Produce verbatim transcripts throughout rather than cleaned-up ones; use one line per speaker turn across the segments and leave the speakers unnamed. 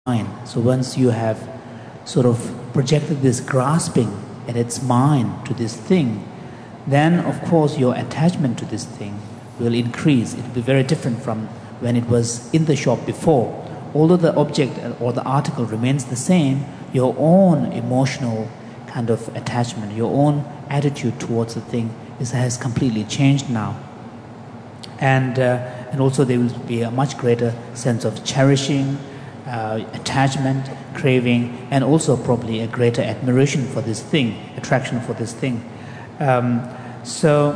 mind. So once you have sort of projected this grasping at its mind to this thing, then of course your attachment to this thing will increase. It will be very different from when it was in the shop before. Although the object or the article remains the same, your own emotional kind of attachment, your own attitude towards the thing is, has completely changed now. And, uh, and also there will be a much greater sense of cherishing, uh, attachment, craving, and also probably a greater admiration for this thing, attraction for this thing. Um, so,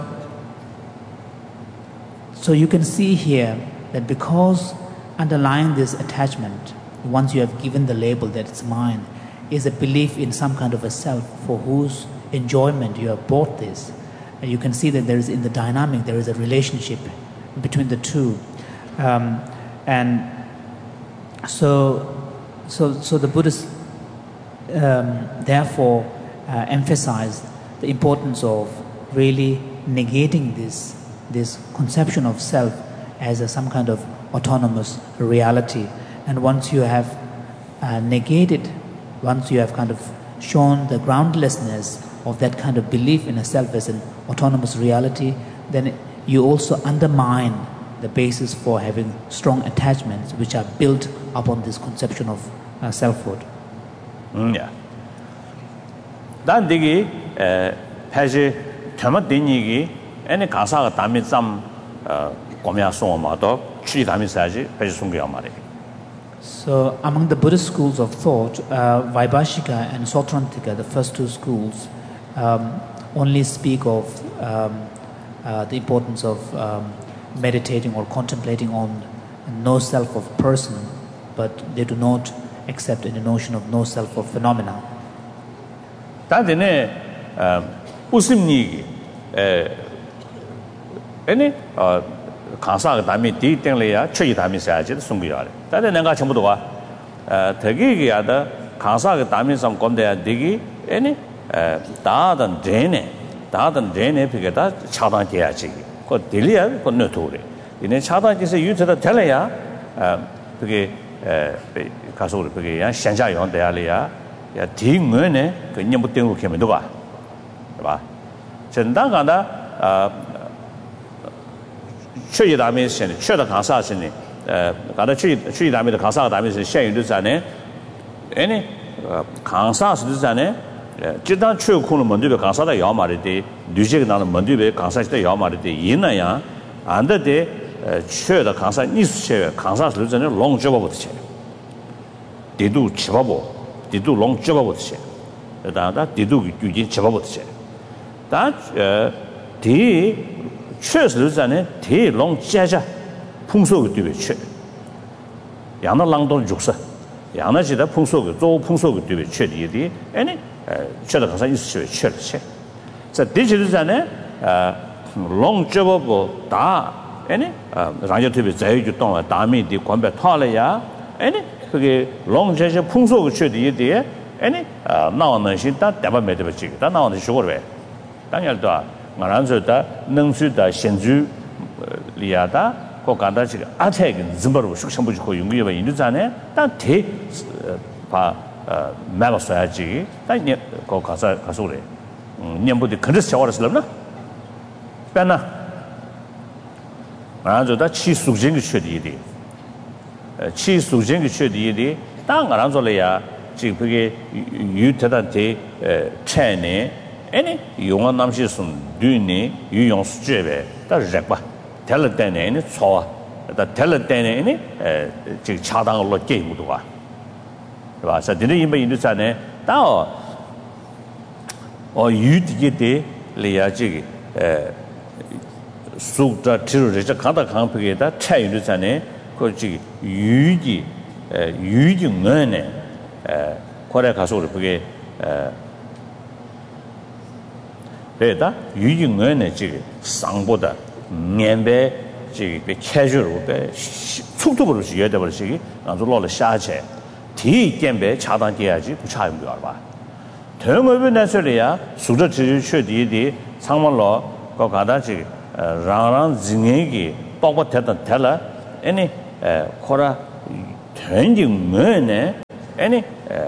so you can see here that because underlying this attachment, once you have given the label that it's mine, is a belief in some kind of a self for whose enjoyment you have bought this. And you can see that there is, in the dynamic, there is a relationship between the two. Um, and so, so, so the Buddhists um, therefore uh, emphasized the importance of really negating this, this conception of self as a, some kind of autonomous reality. And once you have uh, negated, once you have kind of shown the groundlessness of that kind of belief in a self as an autonomous reality, then you also undermine the basis for having strong attachments which are built upon this conception of uh, selfhood.
Mm, yeah. Dan digi phaji thama dinigi ene kasa ga dami sam komya so ma to chi dami saji phaji sungya mare.
So among the Buddhist schools of thought, uh, Vaibhashika and Sautrantika, the first two schools, um, only speak of um, uh, the importance of um, meditating or contemplating on no self of person, but they do not accept the notion of no self of phenomena.
Tadine usimni ene kansa dami di tengle ya chyi dami saji sungya. Tade nenga chembu dowa thagi gi ya da kansa ga dami sam komde ya digi ene da dan dene da dan dene phige da chadan ge ya chi ko diliya ko no thore ine chadan ge se yu da tele ya phige 가서 그게 야 현자 용대야리야 야 뒤면에 그 nhiệm 땡고 개면 봐. 봐. 전당가다 아 최이 다음에 신 최다 가사신이 에 가다 최이 최이 다음에 가사 다음에 현유도 전에 아니 강사스도 전에 지단 최고는 먼저 가사다 야 말이지 뉴제가 나는 먼저 가사시다 야 말이지 이나야 안데데 최다 강사 니스 강사스도 전에 롱 접어부터 디두 집어보 디두 롱 접어부터 다다 디두 규진 접어부터 다디确实전에 디 롱 짜자 풍속의 뒤에 최 양의 랑동 죽서 양의지다 풍속의 조 풍속의 뒤에 최디디 아니 최다 강사 있으셔 최최 자 디지털 전에 롱 접어보 다 아니 라디오 티비 자유주 동안 다음에 디 관배 타려야 아니 그게 롱제제 풍속의 최디에 아니 나오는 신다 대바 매대버지 다 나오는 식으로 해 당연히도 말한서다 능수다 신주 리아다 그 간다지 아택 좀바로 숙성부지 고 연구해봐 인도잖아요 다대바 매거서야지 당연히 그 가서 가서 그래 년부터 그래서 저거를 빼나 말한서다 치숙진의 최디에 치 수쟁의 최디디 땅 알아서려야 지금 그게 유태단테 체네 아니 용한 남시순 뒤니 유용수제베 다 렉바 텔레데네 초와 다 텔레데네 에 지금 차당으로 게임도 와 봐. 자 드네 임바 인도산에 다어 어 유디게데 레야지 에 수다 티르레자 가다 강프게다 차인도산에 그지 유지 에 유증은에 에 거래 가서 우리 그게 에 배다 유증은에 지금 상보다 년배 지금 캐주얼로 배 속도로 지어야 버리지 아주 놀라 샤체 뒤 겜배 차단해야지 그 차임 거 봐. 대응업에 내서야 수저 지주 최디디 상말로 거 가다지 라랑 진행이 뻑뻑했던 텔라 아니 코라 전쟁 뭐네 아니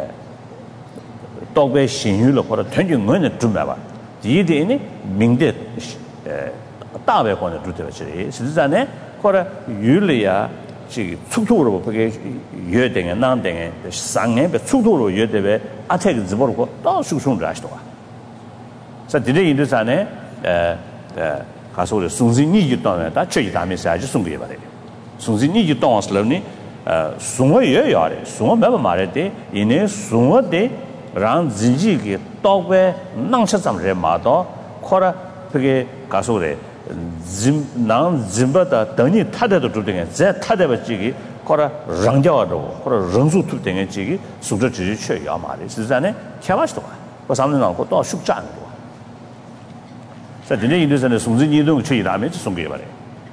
독배 신유로或者전쟁 뭐네 좀 봐봐 이데니 민대大白권에 두대버지实际上呢或者유리야 지 속도로 그게 여대에 난대에 상에 속도로 여대에 아택 집어고 또 수송을 하시더라. 자, 뒤에 인도산에 에 가서 송진이 유도에 다 최이 다면서 아주 송게 봐요. 송진이 유도스러니 어 송어에 야래. 송어 매번 말했대. 이내 송어대 랑 진지게 떡에 낭차잠을 마도 코라 그게 가서 그래. 짐난 짐바다 더니 타대도 주등에 제 타대버지기 코라 랑자와도 코라 랑수 투등에 지기 숙저 지지 최야 말이实际上呢 캐바스도 그 사람들 나고 또 숙자는 거 자, 근데 인도에서는 송진이 이동 최이라면 송게 말해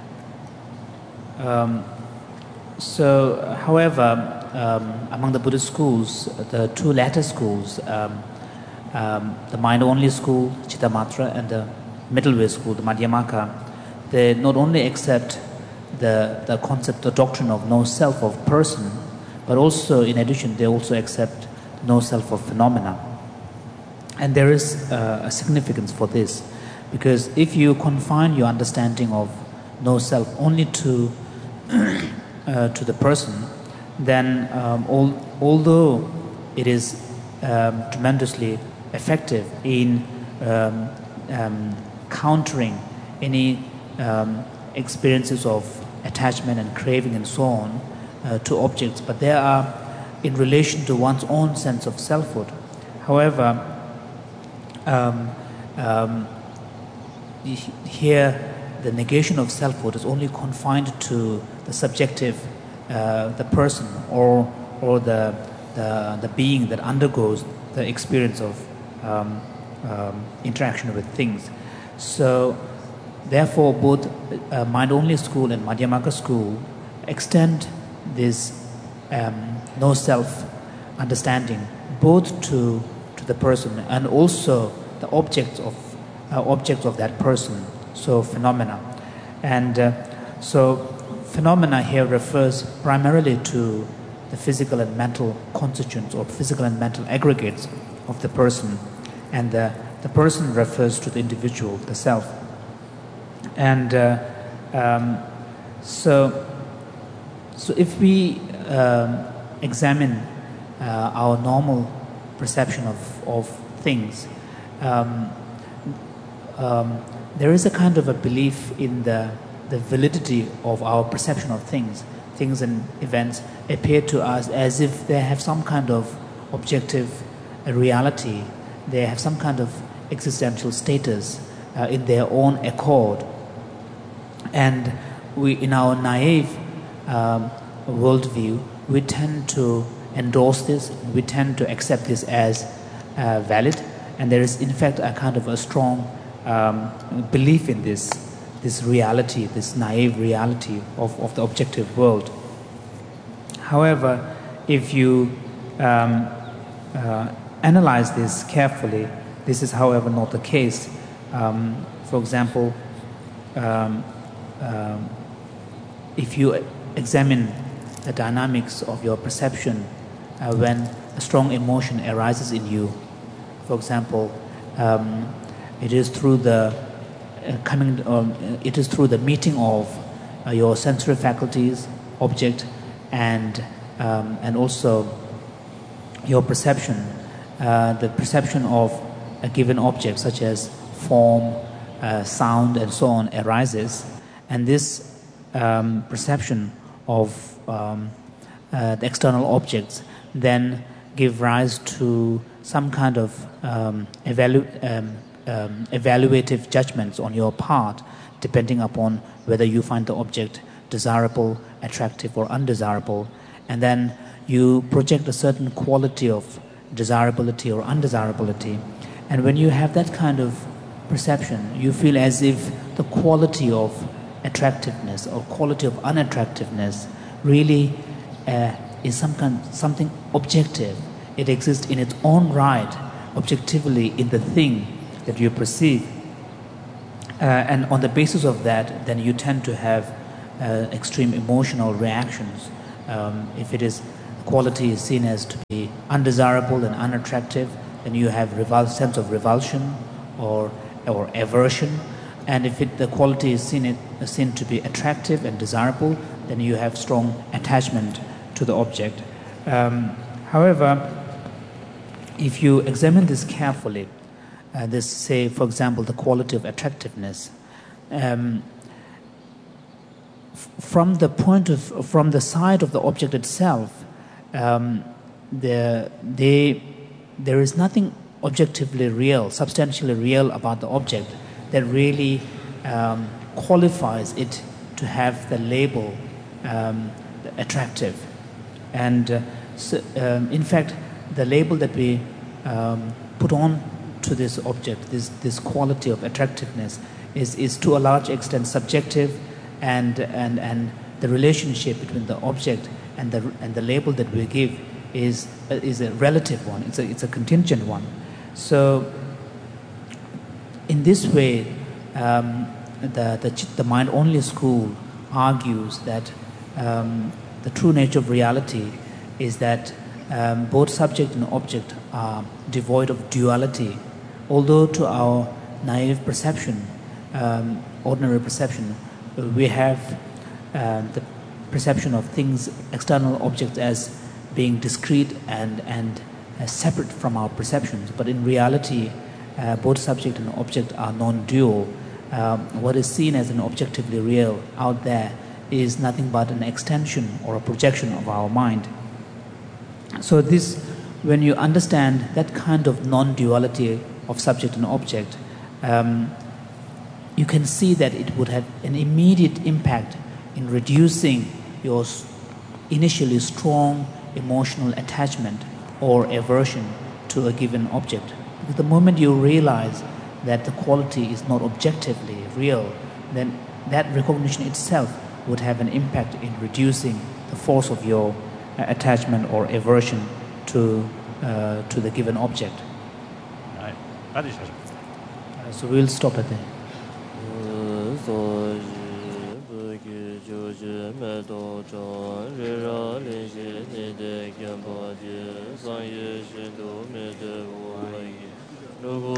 um so however um among the Buddhist schools the two latter schools um um the mind only school Chittamatra and the middle way school, the Madhyamaka, they not only accept the, the concept, the doctrine of no self of person, but also, in addition, they also accept no self of phenomena. And there is uh, a significance for this, because if you confine your understanding of no self only to uh, to the person, then um, all, although it is um, tremendously effective in um, um, countering any um, experiences of attachment and craving and so on uh, to objects, but they are in relation to one's own sense of selfhood. However, um, um, here the negation of selfhood is only confined to the subjective, uh, the person or or the, the the being that undergoes the experience of um, um, interaction with things. So, therefore, both uh, mind-only school and Madhyamaka school extend this um, no-self understanding both to to the person and also the objects of uh, objects of that person. So, phenomena, and uh, so phenomena here refers primarily to the physical and mental constituents or physical and mental aggregates of the person, and the The person refers to the individual, the self. And uh, um, so, so if we um, examine uh, our normal perception of, of things, um, um, there is a kind of a belief in the, the validity of our perception of things. Things and events appear to us as if they have some kind of objective reality. They have some kind of existential status uh, in their own accord, and we, in our naive um, worldview, we tend to endorse this. We tend to accept this as uh, valid, and there is, in fact, a kind of a strong um, belief in this, this reality, this naive reality of, of the objective world. However, if you um, uh, analyze this carefully, this is, however, not the case. Um, for example, um, um, if you examine the dynamics of your perception uh, when a strong emotion arises in you, for example, um, it is through the uh, coming, um, it is through the meeting of uh, your sensory faculties, object, and um, and also your perception, uh, the perception of a given object such as form, uh, sound, and so on arises, and this um, perception of um, uh, the external objects then give rise to some kind of um, evalu- um, um, evaluative judgments on your part, depending upon whether you find the object desirable, attractive, or undesirable, and then you project a certain quality of desirability or undesirability. And when you have that kind of perception, you feel as if the quality of attractiveness or quality of unattractiveness really uh, is some kind, something objective. It exists in its own right, objectively, in the thing that you perceive. Uh, and on the basis of that, then you tend to have uh, extreme emotional reactions Um, if it is quality is seen as to be undesirable and unattractive, then you have revul- sense of revulsion or or aversion. And if it, the quality is seen, it, seen to be attractive and desirable, then you have strong attachment to the object. Um, however, if you examine this carefully, uh, this, say, for example, the quality of attractiveness, um, f- from the point of, from the side of the object itself, um, the, they, there is nothing objectively real, substantially real about the object that really um, qualifies it to have the label um, attractive. And uh, so, um, in fact, the label that we um, put on to this object, this, this quality of attractiveness, is, is to a large extent subjective, and, and, and the relationship between the object and the, and the label that we give is, uh, is a relative one, it's a, it's a contingent one. So, in this way, um, the, the, the mind-only school argues that um, the true nature of reality is that um, both subject and object are devoid of duality, although to our naive perception, um, ordinary perception, we have uh, the perception of things, external objects, as being discrete and, and uh, separate from our perceptions. But in reality, Uh, both subject and object are non-dual. Um, what is seen as an objectively real out there is nothing but an extension or a projection of our mind. So this, when you understand that kind of non-duality of subject and object, um, you can see that it would have an immediate impact in reducing your initially strong emotional attachment or aversion to a given object. Because the moment you realize that the quality is not objectively real, then that recognition itself would have an impact in reducing the force of your uh, attachment or aversion to uh, to the given object.
Right. That is
Uh, so we'll stop at there.